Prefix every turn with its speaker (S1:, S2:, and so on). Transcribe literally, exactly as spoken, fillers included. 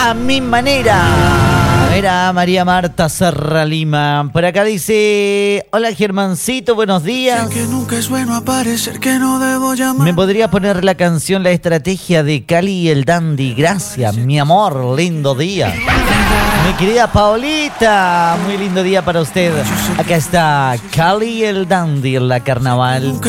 S1: a mi manera. Era María Marta Serra Lima. Por acá dice: hola Germancito, buenos días.
S2: Sé que nunca es bueno aparecer, que no debo llamar.
S1: ¿Me podría poner la canción La Estrategia de Cali y el Dandy? Gracias, mi amor, lindo día. Mi querida Paulita, muy lindo día para usted. Acá está Cali y el Dandy en la carnaval.